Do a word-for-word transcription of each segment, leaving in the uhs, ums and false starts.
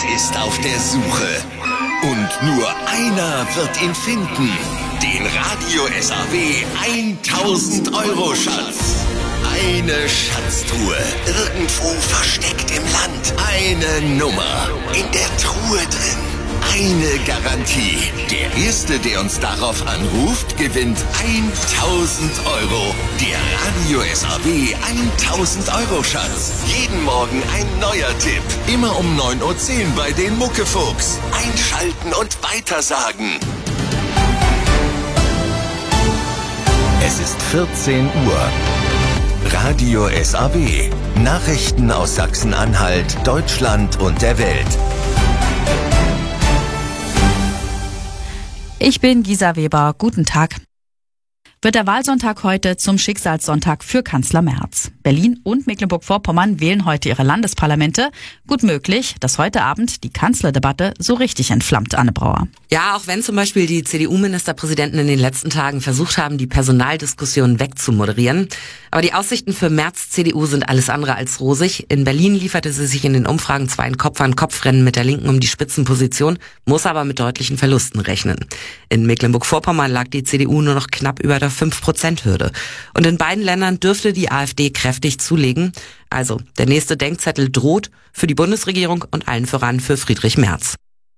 ist auf der Suche. Und nur einer wird ihn finden. Den Radio S A W tausend Euro Schatz. Eine Schatztruhe, irgendwo versteckt im Land. Eine Nummer, in der Truhe drin. Eine Garantie. Der Erste, der uns darauf anruft, gewinnt tausend Euro. Der Radio S A W tausend Euro Schatz. Jeden Morgen ein neuer Tipp. Immer um neun Uhr zehn bei den Muckefuchs. Einschalten und weitersagen. Es ist vierzehn Uhr. Radio S A W. Nachrichten aus Sachsen-Anhalt, Deutschland und der Welt. Ich bin Gisa Weber. Guten Tag. Wird der Wahlsonntag heute zum Schicksalssonntag für Kanzler Merz. Berlin und Mecklenburg-Vorpommern wählen heute ihre Landesparlamente. Gut möglich, dass heute Abend die Kanzlerdebatte so richtig entflammt, Anne Brauer. Ja, auch wenn zum Beispiel die C D U-Ministerpräsidenten in den letzten Tagen versucht haben, die Personaldiskussion wegzumoderieren. Aber die Aussichten für Merz' C D U sind alles andere als rosig. In Berlin lieferte sie sich in den Umfragen zwar ein Kopf-an-Kopf-Rennen mit der Linken um die Spitzenposition, muss aber mit deutlichen Verlusten rechnen. In Mecklenburg-Vorpommern lag die C D U nur noch knapp über der fünf Prozent Hürde. Und in beiden Ländern dürfte die AfD kräftig zulegen. Also, der nächste Denkzettel droht für die Bundesregierung und allen voran für Friedrich Merz.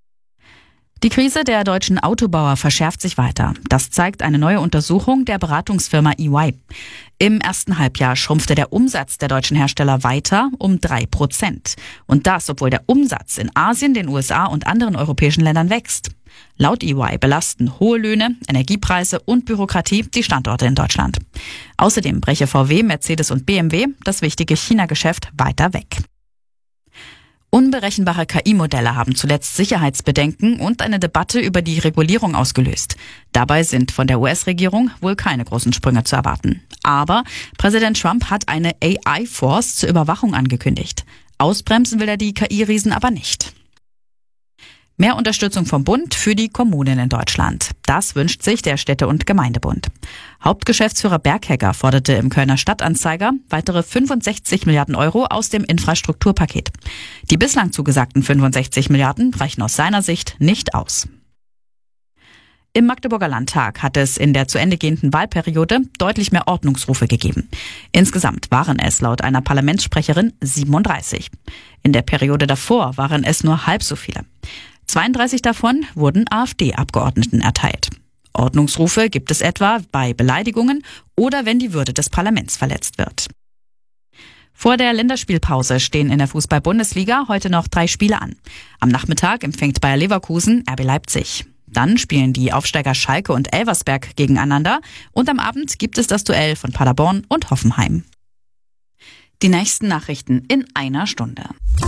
Die Krise der deutschen Autobauer verschärft sich weiter. Das zeigt eine neue Untersuchung der Beratungsfirma E Y. Im ersten Halbjahr schrumpfte der Umsatz der deutschen Hersteller weiter um drei Prozent. Und das, obwohl der Umsatz in Asien, den U S A und anderen europäischen Ländern wächst. Laut E Y belasten hohe Löhne, Energiepreise und Bürokratie die Standorte in Deutschland. Außerdem breche V W, Mercedes und B M W das wichtige China-Geschäft weiter weg. Unberechenbare K I-Modelle haben zuletzt Sicherheitsbedenken und eine Debatte über die Regulierung ausgelöst. Dabei sind von der U S-Regierung wohl keine großen Sprünge zu erwarten. Aber Präsident Trump hat eine A I-Force zur Überwachung angekündigt. Ausbremsen will er die K I-Riesen aber nicht. Mehr Unterstützung vom Bund für die Kommunen in Deutschland. Das wünscht sich der Städte- und Gemeindebund. Hauptgeschäftsführer Berghegger forderte im Kölner Stadtanzeiger weitere fünfundsechzig Milliarden Euro aus dem Infrastrukturpaket. Die bislang zugesagten fünfundsechzig Milliarden reichen aus seiner Sicht nicht aus. Im Magdeburger Landtag hat es in der zu Ende gehenden Wahlperiode deutlich mehr Ordnungsrufe gegeben. Insgesamt waren es laut einer Parlamentssprecherin siebenunddreißig. In der Periode davor waren es nur halb so viele. zweiunddreißig davon wurden AfD-Abgeordneten erteilt. Ordnungsrufe gibt es etwa bei Beleidigungen oder wenn die Würde des Parlaments verletzt wird. Vor der Länderspielpause stehen in der Fußball-Bundesliga heute noch drei Spiele an. Am Nachmittag empfängt Bayer Leverkusen R B Leipzig. Dann spielen die Aufsteiger Schalke und Elversberg gegeneinander und am Abend gibt es das Duell von Paderborn und Hoffenheim. Die nächsten Nachrichten in einer Stunde.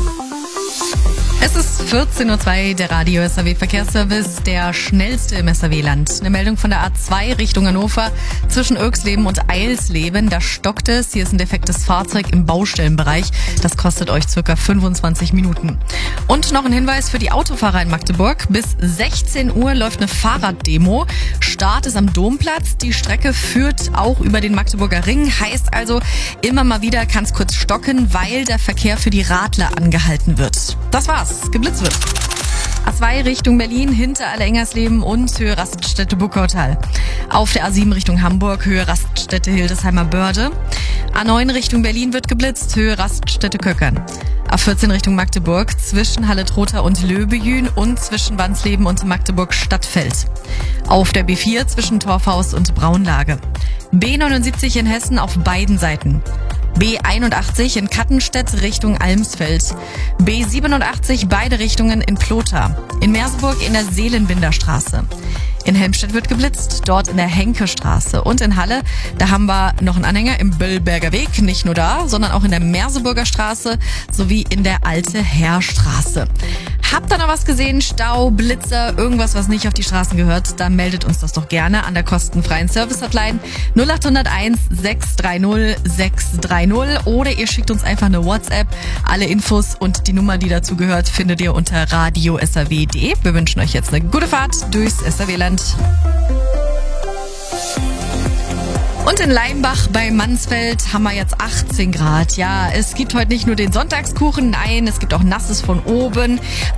Es ist vierzehn Uhr zwei, der Radio S A W Verkehrsservice, der schnellste im S A W-Land. Eine Meldung von der A zwei Richtung Hannover zwischen Irksleben und Eilsleben. Da stockt es. Hier ist ein defektes Fahrzeug im Baustellenbereich. Das kostet euch circa fünfundzwanzig Minuten. Und noch ein Hinweis für die Autofahrer in Magdeburg. Bis sechzehn Uhr läuft eine Fahrraddemo. Start ist am Domplatz. Die Strecke führt auch über den Magdeburger Ring. Heißt also, immer mal wieder kann es kurz stocken, weil der Verkehr für die Radler angehalten wird. Das war's. Geblitzt wird. A zwei Richtung Berlin, hinter Allerengernsleben und Höhe Raststätte Buckautal. Auf der A sieben Richtung Hamburg, Höhe Raststätte Hildesheimer Börde. A neun Richtung Berlin wird geblitzt, Höhe Raststätte Köckern. A vierzehn Richtung Magdeburg, zwischen Halle-Trotha und Löbejün und zwischen Wansleben und Magdeburg-Stadtfeld. Auf der B vier zwischen Torfhaus und Braunlage. B neunundsiebzig in Hessen auf beiden Seiten. B einundachtzig in Kattenstedt Richtung Almsfeld. B siebenundachtzig beide Richtungen in Plotha. In Merseburg in der Seelenbinderstraße. In Helmstedt wird geblitzt, dort in der Henkestraße. Und in Halle, da haben wir noch einen Anhänger im Böllberger Weg. Nicht nur da, sondern auch in der Merseburger Straße sowie in der Alte Heerstraße. Habt ihr noch was gesehen? Stau, Blitzer, irgendwas, was nicht auf die Straßen gehört? Dann meldet uns das doch gerne an der kostenfreien Service-Hotline null acht null eins sechs drei null sechs drei null oder ihr schickt uns einfach eine WhatsApp. Alle Infos und die Nummer, die dazu gehört, findet ihr unter radio s a w punkt d e. Wir wünschen euch jetzt eine gute Fahrt durchs S A W-Land. Und in Leimbach bei Mansfeld haben wir jetzt achtzehn Grad. Ja, es gibt heute nicht nur den Sonntagskuchen, nein, es gibt auch Nasses von oben.